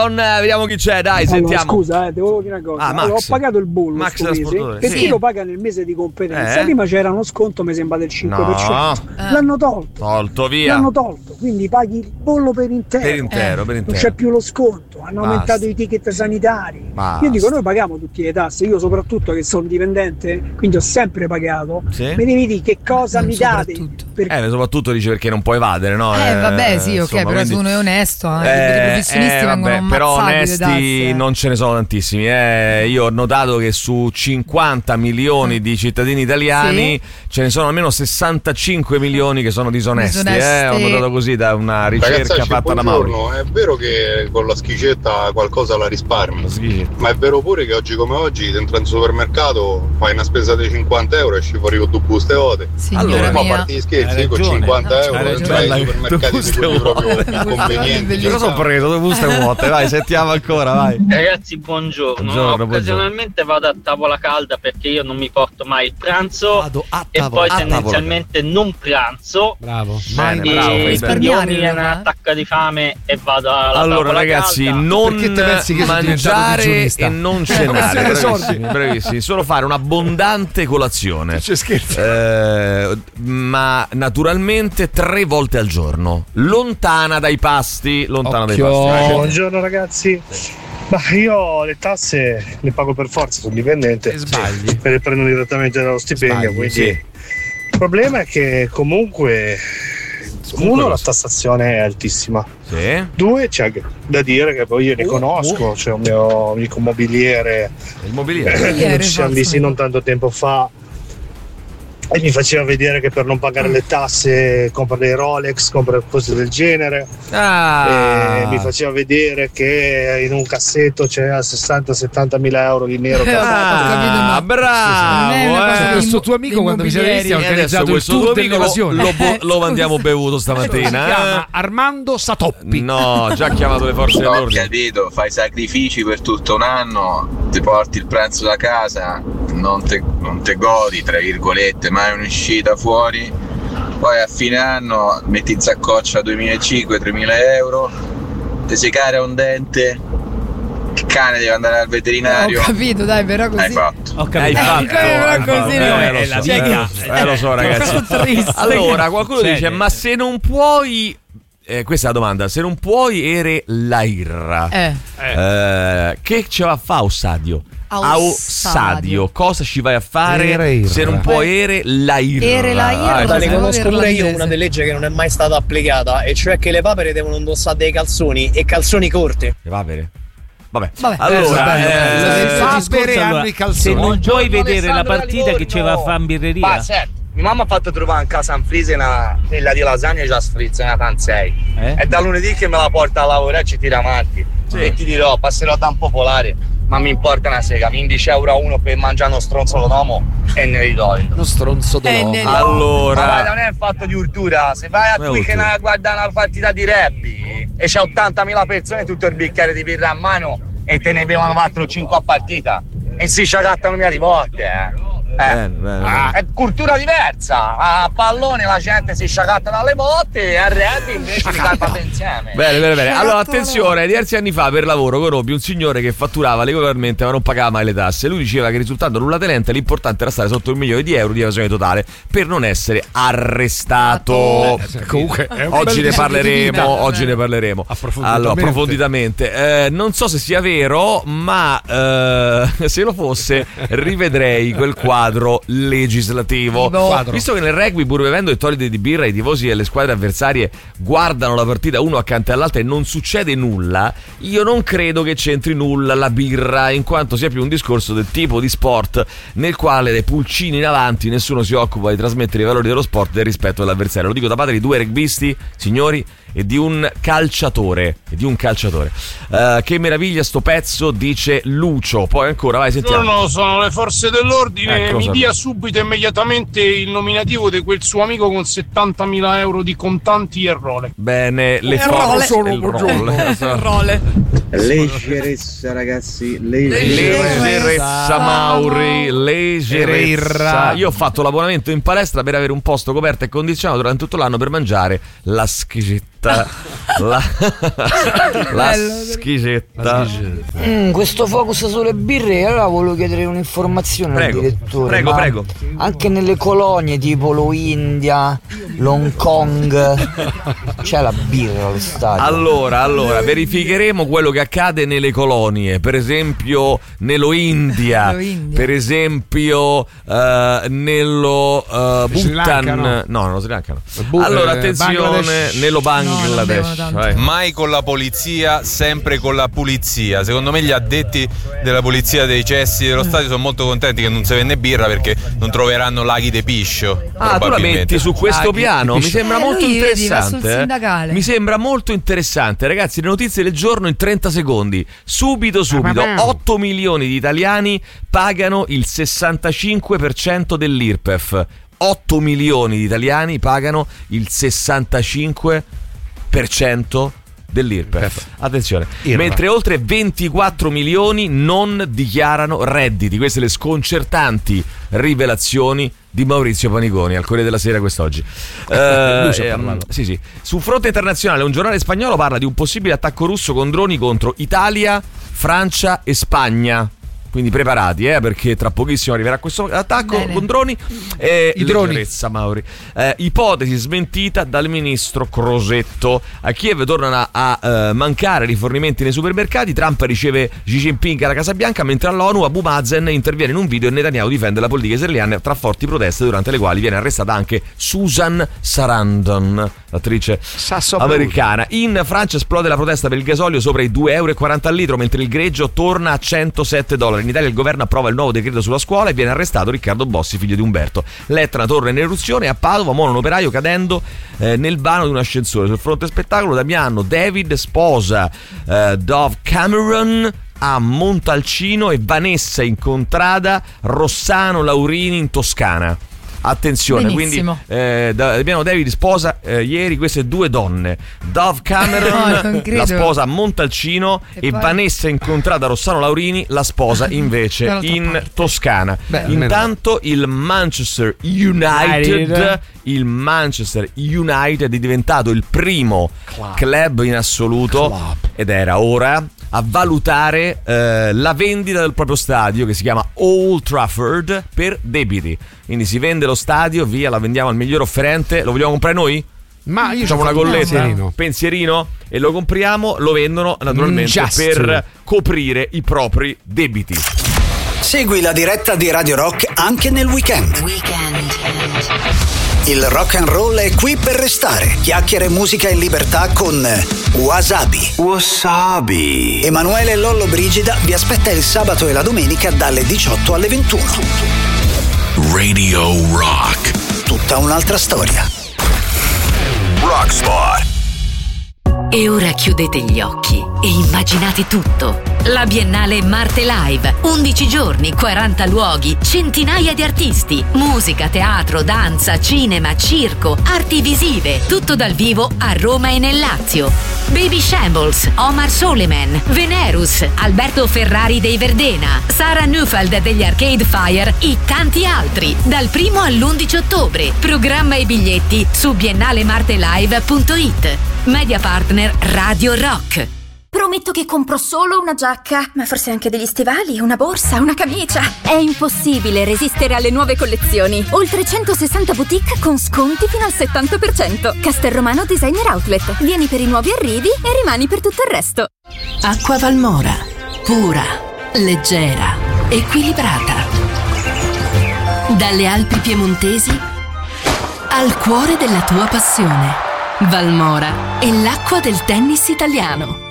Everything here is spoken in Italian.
Vediamo chi c'è, dai, sentiamo. Scusa, devo dire una cosa. Allora, ho pagato il bollo Max sto mese, perché sì. lo paga nel mese di competenza. Prima c'era uno sconto, mi sembra del 5%. L'hanno tolto via. L'hanno tolto, quindi paghi il bollo per intero. Non c'è più lo sconto, hanno aumentato i ticket sanitari. Basta. Io dico, noi paghiamo tutte le tasse, io soprattutto che sono dipendente, quindi ho sempre pagato. Sì? Mi devi dire che cosa mi date? Soprattutto dice perché non puoi evadere, no? Vabbè, sì, ok, insomma, però quindi... se uno è onesto, i professionisti vengono ammazzati. Però onesti tasse. non ce ne sono tantissimi. Io ho notato che su 50 milioni di cittadini italiani ce ne sono almeno 65 milioni che sono disonesti. Ho notato così da una ricerca fatta da Mauro. È vero che con la schicetta qualcosa la risparmi, ma è vero pure che oggi come oggi dentro al supermercato fai una spesa di 50 euro e ci fuori con due buste vuote. Allora, a parte gli scherzi, con 50 euro dentro ai supermercati di quelli proprio inconvenienti. Io sono preso due buste vuote, vai, sentiamo ancora, vai. Ragazzi, buongiorno. Occasionalmente vado a tavola calda perché io non mi porto mai il pranzo e poi tendenzialmente non pranzo. Bravo. Io mi viene un'attacca di fame e vado alla allora ragazzi calda. Non mangiare e non cenare. Bravissimi. Solo fare un'abbondante colazione. C'è scherzo. Ma naturalmente 3 volte al giorno, lontana dai pasti. Buongiorno ragazzi. Ma io le tasse le pago per forza, sono dipendente. Sbagli. Le prendo direttamente dallo stipendio. Quindi il problema è che comunque uno, la tassazione è altissima. 2, c'è da dire che poi io ne conosco, c'è un mio amico mobiliere. Ci siamo visti non tanto tempo fa e mi faceva vedere che per non pagare le tasse compra dei Rolex, compra cose del genere. E mi faceva vedere che in un cassetto c'era 60-70 mila euro di nero. Bravo! Questo tuo amico quando mi siete visti ha organizzato il tour dell'evasione. Lo mandiamo bevuto stamattina. Si chiama Armando Satoppi. No, già chiamato le forze dell'ordine. Ho capito, fai sacrifici per tutto un anno, ti porti il pranzo da casa, non te godi, tra virgolette, mai un'uscita fuori, poi a fine anno metti in saccoccia 2.500-3.000 euro, ti si cara un dente, il cane deve andare al veterinario. Ho capito, dai, però così. Hai fatto. Però così è la vita. Lo so ragazzi. Allora qualcuno dice ma se non puoi questa è la domanda. Se non puoi ere la irra, che ce va a fa Ossadio? Aussadio, cosa ci vai a fare se non puoi ere la irra? Ne conosco pure io una delle leggi che non è mai stata applicata, e cioè che le papere devono indossare dei calzoni e calzoni corti. Le papere? Vabbè. Allora, le papere hanno i calzoni. Se non puoi vedere la partita che ci va a fare in birreria. Ma certo. Mia mamma ha fatto trovare in casa in freezer quella di lasagna già sfrizzata in 6. È da lunedì che me la porta a lavorare e ci tira avanti. E ti dirò, passerò da un popolare, ma mi importa una sega, 15 euro a uno per mangiare uno stronzo d'uomo e ne ritorno. Uno stronzo d'uomo. Allora, ma non è un fatto di urtura. Se vai a Twickenham a guardare una partita di rugby e c'è 80.000 persone, tutto il bicchiere di birra a mano e te ne bevono 4 o 5 a partita e si sciagattano via di volte, è cultura diversa. A pallone la gente si sciagatta dalle botte e al rugby invece si cantano insieme. Bene. Allora attenzione, diversi anni fa per lavoro conobbi un signore che fatturava regolarmente ma non pagava mai le tasse. Lui diceva che risultando nulla tenente l'importante era stare sotto €1.000.000 di evasione totale per non essere arrestato. Comunque oggi ne parleremo approfonditamente. Non so se sia vero, ma se lo fosse rivedrei quel quadro legislativo. Visto che nel rugby, pur bevendo e togliere di birra, i tifosi e le squadre avversarie guardano la partita uno accanto all'altra e non succede nulla, io non credo che c'entri nulla la birra, in quanto sia più un discorso del tipo di sport nel quale dai pulcini in avanti nessuno si occupa di trasmettere i valori dello sport e del rispetto dell'avversario. Lo dico da padre di 2 rugbisti, signori, e di un calciatore. Che meraviglia sto pezzo, dice Lucio. Poi ancora, vai, sentiamo. Sono le forze dell'ordine, mi dia subito immediatamente il nominativo di quel suo amico con 70.000 euro di contanti e Rolex. Bene, le forze sono Role. Leggerezza, ragazzi, leggerezza Mauri, leggerezza. Io ho fatto l'abbonamento in palestra per avere un posto coperto e condizionato durante tutto l'anno per mangiare la schicetta. schicetta. La schicetta. Questo focus sulle birre, allora volevo chiedere un'informazione al direttore. Prego. Anche nelle colonie tipo lo India, l'Hong Kong, c'è la birra allo stadio? Allora, verificheremo quello che accade nelle colonie, per esempio nello India. Per esempio nello Bhutan. No, nello Sri Lanka no. Allora attenzione, nello Bangladesh. Mai con la polizia, sempre con la pulizia. Secondo me gli addetti della pulizia dei cessi dello stadio sono molto contenti che non si vende birra, perché non troveranno laghi di piscio. Tu la metti su questo piano? Mi sembra molto interessante. Mi sembra molto interessante, ragazzi. Le notizie del giorno in 30 secondi. Subito. 8 milioni di italiani pagano il 65% dell'IRPEF. 8 milioni di italiani pagano il 65% dell'IRPEF. Attenzione. Mentre oltre 24 milioni non dichiarano redditi. Queste le sconcertanti rivelazioni di Maurizio Paniconi al Corriere della Sera quest'oggi. Sì. Su fronte internazionale un giornale spagnolo parla di un possibile attacco russo con droni contro Italia, Francia e Spagna. Quindi preparati, perché tra pochissimo arriverà questo attacco con droni. I droni. Mauri. Ipotesi smentita dal ministro Crosetto. A Kiev tornano a mancare rifornimenti nei supermercati. Trump riceve Xi Jinping alla Casa Bianca, mentre all'ONU Abu Mazen interviene in un video e Netanyahu difende la politica israeliana tra forti proteste, durante le quali viene arrestata anche Susan Sarandon, l'attrice americana. In Francia esplode la protesta per il gasolio sopra i €2,40 al litro, mentre il greggio torna a $107. In Italia il governo approva il nuovo decreto sulla scuola e viene arrestato Riccardo Bossi, figlio di Umberto. L'Etna torna in eruzione. A Padova muore un operaio cadendo nel vano di un ascensore. Sul fronte spettacolo, Damiano David sposa Dove Cameron a Montalcino e Vanessa in contrada Rossano Laurini in Toscana. Attenzione, benissimo. Quindi Damiano David sposa ieri queste due donne, Dove Cameron la sposa a Montalcino e Vanessa incontrata Rossano Laurini la sposa invece in Toscana. Intanto il Manchester United è diventato il primo club in assoluto ed era ora a valutare la vendita del proprio stadio, che si chiama Old Trafford, per debiti. Quindi si vende lo stadio, via, la vendiamo al miglior offerente. Lo vogliamo comprare noi? Ma io facciamo una colletta, pensierino, e lo compriamo, lo vendono naturalmente per coprire i propri debiti. Segui la diretta di Radio Rock anche nel weekend. Il rock and roll è qui per restare. Chiacchiere e musica in libertà con Wasabi. Emanuele Lollo Brigida vi aspetta il sabato e la domenica dalle 18 alle 21. Radio Rock. Tutta un'altra storia. Rockspot. E ora chiudete gli occhi e immaginate tutto. La Biennale Marte Live, 11 giorni, 40 luoghi, centinaia di artisti, musica, teatro, danza, cinema, circo, arti visive, tutto dal vivo a Roma e nel Lazio. Baby Shambles, Omar Soleiman, Venerus, Alberto Ferrari dei Verdena, Sara Neufeld degli Arcade Fire e tanti altri, dal 1 all'11 ottobre. Programma e biglietti su biennalemartelive.it. Media partner Radio Rock. Prometto che compro solo una giacca, ma forse anche degli stivali, una borsa, una camicia. È impossibile resistere alle nuove collezioni. Oltre 160 boutique con sconti fino al 70%. Castelromano Designer Outlet. Vieni per i nuovi arrivi e rimani per tutto il resto. Acqua Valmora. Pura, leggera, equilibrata. Dalle Alpi piemontesi al cuore della tua passione. Valmora è l'acqua del tennis italiano.